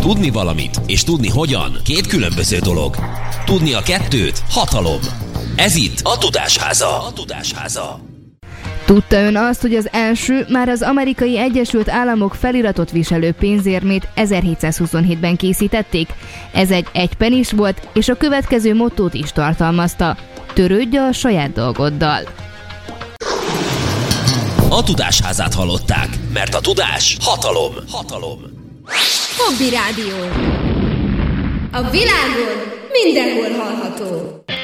Tudni valamit és tudni hogyan két különböző dolog. Tudni a kettőt hatalom. Ez itt a Tudásháza. Tudta ön azt, hogy az első, már az Amerikai Egyesült Államok feliratot viselő pénzérmét 1727-ben készítették? Ez egy egypenis volt, és a következő mottót is tartalmazta: törődj a saját dolgoddal. A Tudásházát hallották, mert a tudás hatalom. Hobby Rádió. A világon mindenhol hallható.